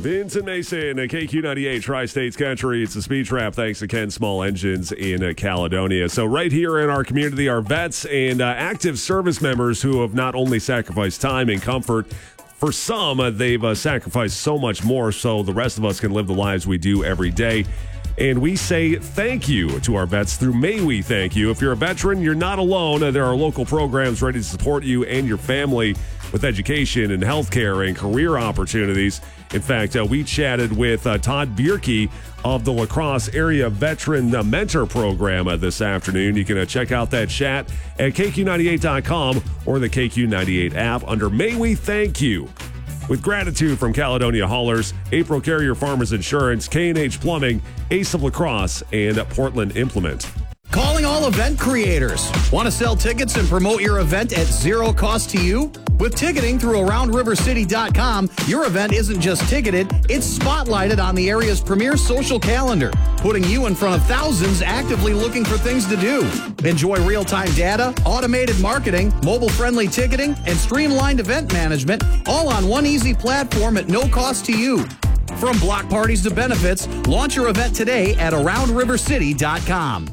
Vince and Mason, KQ98, Tri-States Country. It's the Speed Trap, thanks to Ken Small Engines in Caledonia. So right here in our community are vets and active service members who have not only sacrificed time and comfort. For some, they've sacrificed so much more so the rest of us can live the lives we do every day. And we say thank you to our vets through May We Thank You. If you're a veteran, you're not alone. There are local programs ready to support you and your family with education and healthcare and career opportunities. In fact, we chatted with Todd Bierke of the La Crosse Area Veteran Mentor Program this afternoon. You can check out that chat at KQ98.com or the KQ98 app under May We Thank You. With gratitude from Caledonia Haulers, April Carrier Farmers Insurance, K&H Plumbing, Ace of La Crosse, and Portland Implement. Calling all event creators. Want to sell tickets and promote your event at zero cost to you? With ticketing through AroundRiverCity.com, your event isn't just ticketed, it's spotlighted on the area's premier social calendar, putting you in front of thousands actively looking for things to do. Enjoy real-time data, automated marketing, mobile-friendly ticketing, and streamlined event management, all on one easy platform at no cost to you. From block parties to benefits, launch your event today at AroundRiverCity.com.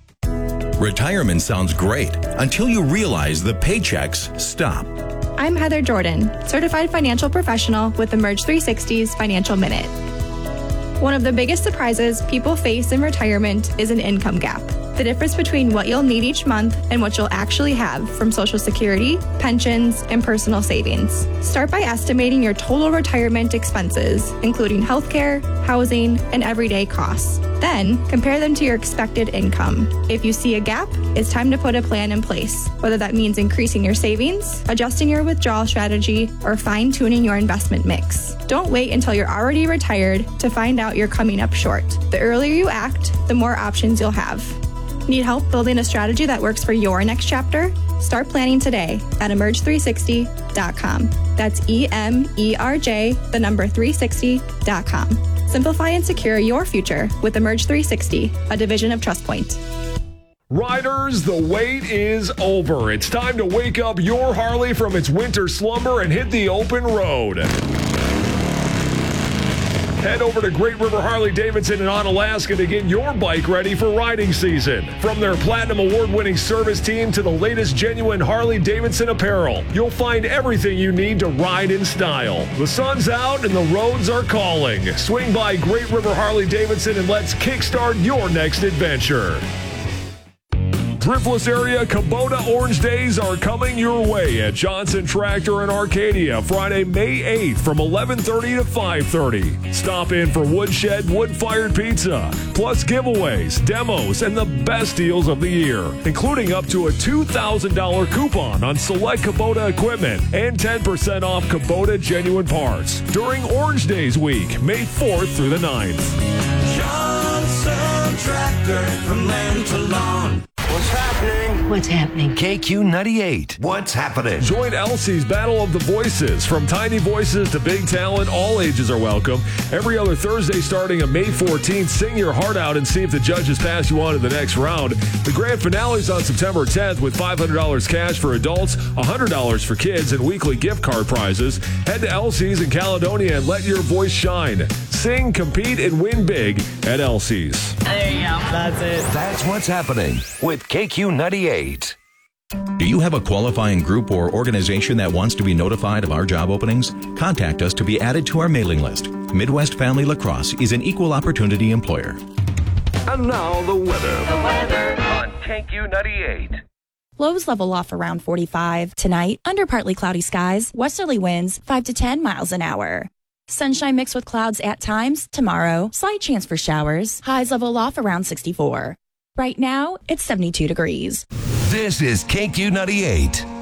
Retirement sounds great until you realize the paychecks stop. I'm Heather Jordan, certified financial professional with Emerge 360's Financial Minute. One of the biggest surprises people face in retirement is an income gap. The difference between what you'll need each month and what you'll actually have from Social Security, pensions, and personal savings. Start by estimating your total retirement expenses, including healthcare, housing, and everyday costs. Then, compare them to your expected income. If you see a gap, it's time to put a plan in place, whether that means increasing your savings, adjusting your withdrawal strategy, or fine-tuning your investment mix. Don't wait until you're already retired to find out you're coming up short. The earlier you act, the more options you'll have. Need help building a strategy that works for your next chapter? Start planning today at emerge360.com. That's EMERJ, the number 360.com. Simplify and secure your future with Emerge 360, a division of TrustPoint. Riders, the wait is over. It's time to wake up your Harley from its winter slumber and hit the open road. Head over to Great River Harley-Davidson in Onalaska to get your bike ready for riding season. From their Platinum Award-winning service team to the latest genuine Harley-Davidson apparel, you'll find everything you need to ride in style. The sun's out and the roads are calling. Swing by Great River Harley-Davidson and let's kickstart your next adventure. Driftless area Kubota Orange Days are coming your way at Johnson Tractor in Arcadia Friday, May 8th from 11:30 to 5:30. Stop in for woodshed wood-fired pizza, plus giveaways, demos, and the best deals of the year, including up to a $2,000 coupon on select Kubota equipment and 10% off Kubota genuine parts during Orange Days week, May 4th through the 9th. Johnson Tractor from land to lawn. What's happening? What's happening? KQ98. What's happening? Join Elsie's Battle of the Voices. From tiny voices to big talent, all ages are welcome. Every other Thursday starting on May 14th, sing your heart out and see if the judges pass you on to the next round. The grand finale is on September 10th with $500 cash for adults, $100 for kids, and weekly gift card prizes. Head to Elsie's in Caledonia and let your voice shine. Sing, compete, and win big at Elsie's. There you go. That's it. That's what's happening with KQ98. Do you have a qualifying group or organization that wants to be notified of our job openings? Contact us to be added to our mailing list. Midwest Family La Crosse is an equal opportunity employer. And now the weather. On KQ98. Lows level off around 45. Tonight, under partly cloudy skies, westerly winds 5 to 10 miles an hour. Sunshine mixed with clouds at times. Tomorrow, slight chance for showers. Highs level off around 64. Right now, it's 72 degrees. This is KQ98.